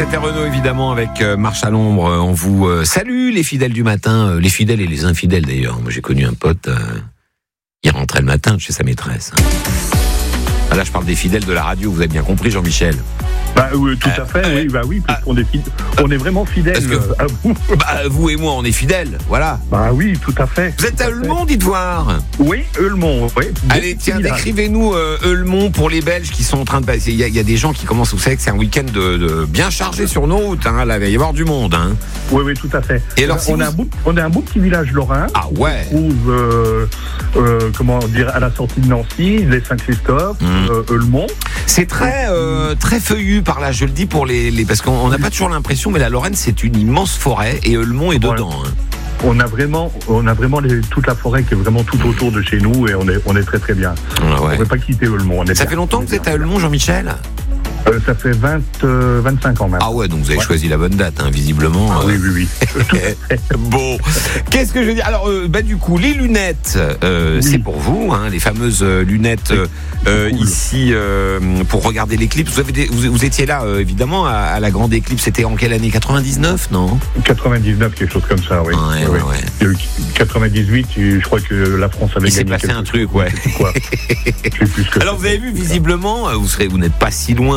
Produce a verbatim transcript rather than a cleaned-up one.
C'était Renaud évidemment avec euh, Marche à l'ombre. On vous euh, salue les fidèles du matin, euh, les fidèles et les infidèles d'ailleurs. Moi j'ai connu un pote, euh, il rentrait le matin de chez sa maîtresse. Hein. Ah, là je parle des fidèles de la radio, vous avez bien compris Jean-Michel. Bah oui, tout à fait, euh, oui, bah oui, parce euh, qu'on est fidèles, on est vraiment fidèles que, euh, à vous. Bah vous et moi on est fidèles, voilà. Bah oui, tout à fait. Vous êtes à Eulmont, dites voir. Oui, Eulmont, oui. Allez, tiens, décrivez-nous euh, Eulmont pour les Belges qui sont en train de passer. Il y, y a des gens qui commencent, vous savez que c'est un week-end de, de bien chargé sur nos routes, hein, là il va y avoir du monde. Hein. Oui, oui, tout à fait. Et alors, on, si on, vous... a un beau, on a un beau petit village lorrain. Ah ouais. On trouve, euh, euh, comment dire, à la sortie de Nancy, les Saint-Christophe, mmh. euh, Eulmont. C'est très, euh, très feuillu par là, je le dis pour les, les parce qu'on n'a pas toujours l'impression, mais la Lorraine c'est une immense forêt et Eulmont est dedans. Ouais. Hein. On a vraiment, on a vraiment les, toute la forêt qui est vraiment tout autour de chez nous et on est, on est très très bien. Ah ouais. On ne peut pas quitter Eulmont. Ça fait longtemps que vous êtes à Eulmont, Jean-Michel ? Euh, ça fait vingt, euh, vingt-cinq ans maintenant. Ah ouais, donc vous avez ouais. choisi la bonne date, hein, visiblement. Ah, euh... Oui, oui, oui. Bon, qu'est-ce que je veux dire ? Alors, euh, bah du coup, les lunettes, euh, oui. c'est pour vous, hein, les fameuses lunettes euh, cool. ici euh, pour regarder l'éclipse. Vous, avez des, vous, vous étiez là, euh, évidemment, à, à la grande éclipse. C'était en quelle année ? quatre-vingt-dix-neuf, non ? quatre-vingt-dix-neuf, quelque chose comme ça, oui. Ouais, oui, ouais, oui. Ouais. quatre-vingt-dix-huit, je crois que la France avait Il gagné. Il s'est passé un truc, ouais. Quoi. Je sais plus ce que Alors, vous avez vu, visiblement, vous serez, vous n'êtes pas si loin.